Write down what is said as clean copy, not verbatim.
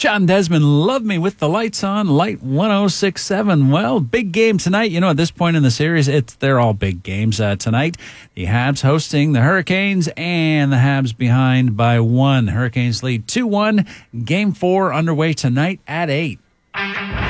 John Desmond, Love Me with the Lights On, Light 106.7. Well, big game tonight. You know, at this point in the series, they're all big games tonight. The Habs hosting the Hurricanes, and the Habs behind by 1. Hurricanes lead 2-1. Game 4 underway tonight at 8.